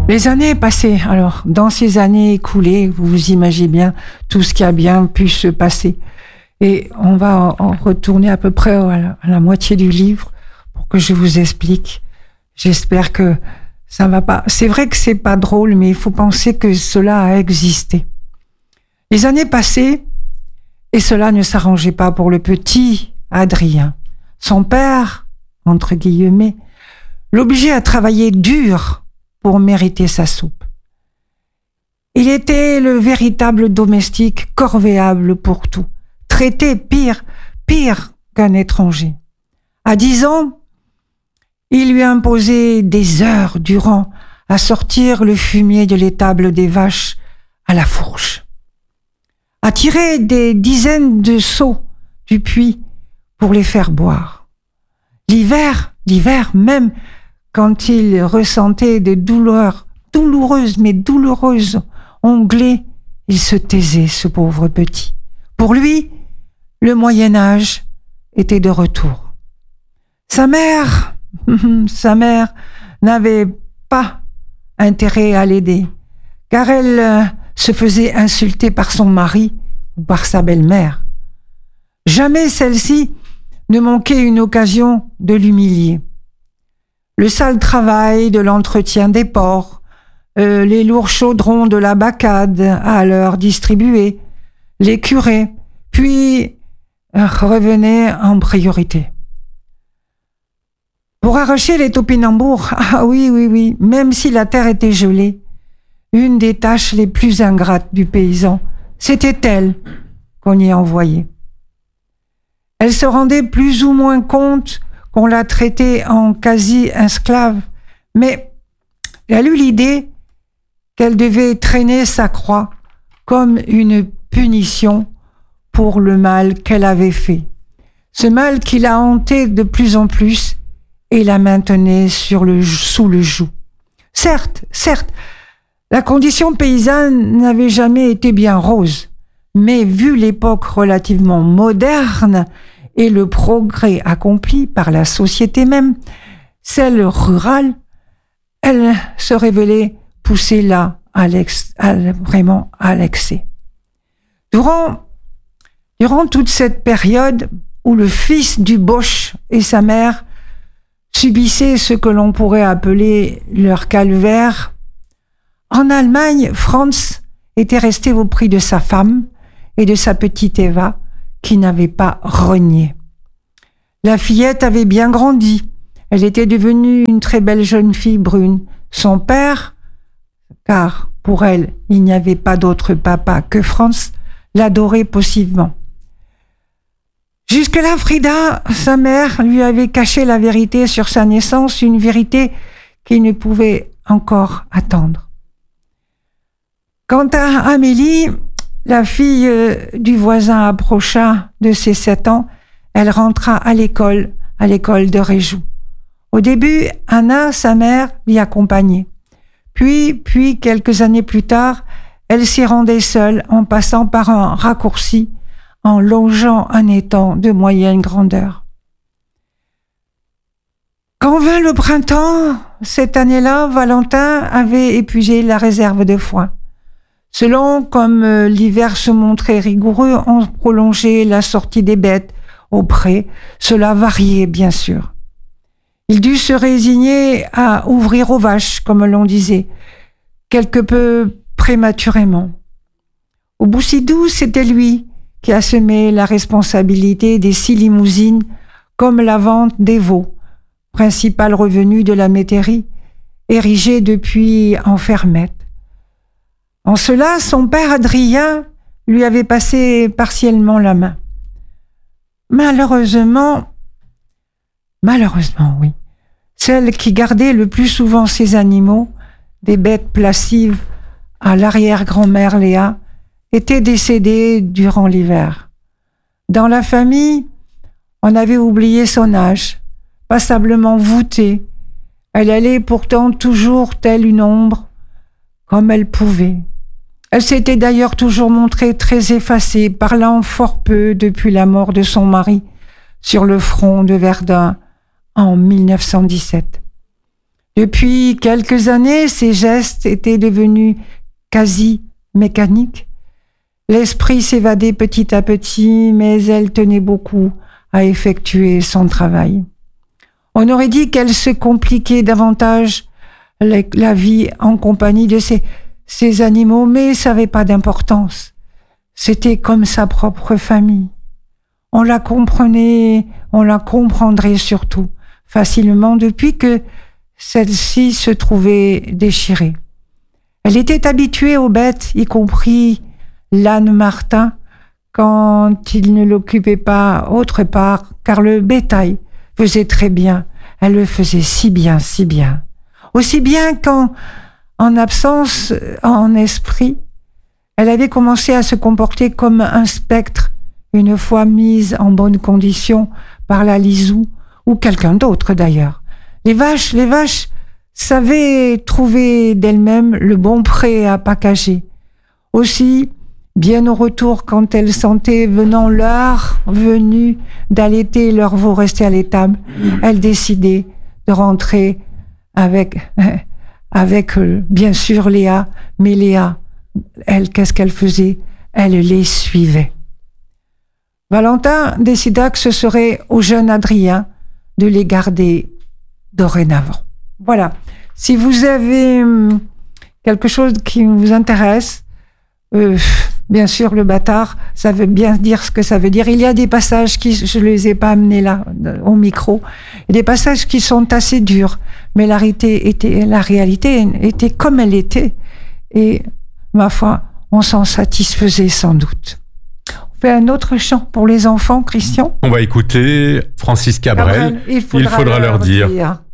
Les années passées, alors, dans ces années écoulées, vous vous imaginez bien tout ce qui a bien pu se passer. Et on va en retourner à peu près à la moitié du livre pour que je vous explique. J'espère que ça va pas. C'est vrai que c'est pas drôle, mais il faut penser que cela a existé. Les années passaient, et cela ne s'arrangeait pas pour le petit Adrien. Son père, entre guillemets, l'obligeait à travailler dur pour mériter sa soupe. Il était le véritable domestique corvéable pour tout, traité pire qu'un étranger. À 10 ans, il lui imposait des heures durant à sortir le fumier de l'étable des vaches à la fourche, à tirer des dizaines de seaux du puits pour les faire boire. L'hiver même, quand il ressentait des douloureuses onglées, il se taisait, ce pauvre petit. Pour lui, le Moyen-Âge était de retour. Sa mère n'avait pas intérêt à l'aider, car elle se faisait insulter par son mari ou par sa belle-mère. Jamais celle-ci ne manquait une occasion de l'humilier. Le sale travail de l'entretien des porcs, les lourds chaudrons de la bacade à leur distribuer, les curés, puis revenaient en priorité. Pour arracher les topinambours, ah oui, même si la terre était gelée, une des tâches les plus ingrates du paysan, c'était elle qu'on y envoyait. Elle se rendait plus ou moins compte qu'on la traitait en quasi-esclave, mais elle eut l'idée qu'elle devait traîner sa croix comme une punition pour le mal qu'elle avait fait. Ce mal qui la hantait de plus en plus et la maintenait sous le joug. Certes, la condition paysanne n'avait jamais été bien rose, mais vu l'époque relativement moderne et le progrès accompli par la société même, celle rurale, elle se révélait poussée là vraiment à l'excès. Durant toute cette période où le fils du Bosch et sa mère subissaient ce que l'on pourrait appeler leur calvaire, en Allemagne, Franz était resté au prix de sa femme et de sa petite Eva, qui n'avait pas renié. La fillette avait bien grandi. Elle était devenue une très belle jeune fille brune. Son père, car pour elle, il n'y avait pas d'autre papa que Franz, l'adorait possiblement. Jusque-là, Frida, sa mère, lui avait caché la vérité sur sa naissance, une vérité qu'il ne pouvait encore attendre. Quant à Amélie, la fille du voisin approcha de ses 7 ans. Elle rentra à l'école de Réjou. Au début, Anna, sa mère, l'y accompagnait. Puis, quelques années plus tard, elle s'y rendait seule en passant par un raccourci, en longeant un étang de moyenne grandeur. Quand vint le printemps, cette année-là, Valentin avait épuisé la réserve de foin. Selon comme l'hiver se montrait rigoureux, on prolongeait la sortie des bêtes au pré. Cela variait, bien sûr. Il dut se résigner à ouvrir aux vaches, comme l'on disait, quelque peu prématurément. Au Boussidou, c'était lui qui assumait la responsabilité des 6 limousines, comme la vente des veaux, principal revenu de la métairie, érigée depuis en fermette. En cela, son père Adrien lui avait passé partiellement la main. Malheureusement, oui, celle qui gardait le plus souvent ses animaux, des bêtes plactives à l'arrière-grand-mère Léa, était décédée durant l'hiver. Dans la famille, on avait oublié son âge, passablement voûtée. Elle allait pourtant toujours telle une ombre, comme elle pouvait. Elle s'était d'ailleurs toujours montrée très effacée, parlant fort peu depuis la mort de son mari sur le front de Verdun en 1917. Depuis quelques années, ses gestes étaient devenus quasi mécaniques. L'esprit s'évadait petit à petit, mais elle tenait beaucoup à effectuer son travail. On aurait dit qu'elle se compliquait davantage la vie en compagnie de ces animaux, mais ça n'avait pas d'importance. C'était comme sa propre famille. On la comprenait, on la comprendrait surtout facilement depuis que celle-ci se trouvait déchirée. Elle était habituée aux bêtes, y compris l'âne Martin, quand il ne l'occupait pas autre part, car le bétail faisait très bien. Elle le faisait si bien, si bien. Aussi bien qu'en absence, en esprit, elle avait commencé à se comporter comme un spectre, une fois mise en bonne condition par la Lisou, ou quelqu'un d'autre d'ailleurs. Les vaches savaient trouver d'elles-mêmes le bon pré à packager. Aussi, bien au retour, quand elles sentaient venant l'heure venue d'allaiter leur veau resté à l'étable, elles décidaient de rentrer avec bien sûr Léa, mais Léa, elle, qu'est-ce qu'elle faisait? Elle les suivait. Valentin décida que ce serait au jeune Adrien de les garder dorénavant. Voilà. Si vous avez quelque chose qui vous intéresse, bien sûr, le bâtard, ça veut bien dire ce que ça veut dire. Il y a des passages je ne les ai pas amenés là, au micro, des passages qui sont assez durs, mais la réalité était comme elle était. Et, ma foi, on s'en satisfaisait sans doute. On fait un autre chant pour les enfants, Christian. On va écouter Francis Cabrel. Il faudra leur dire.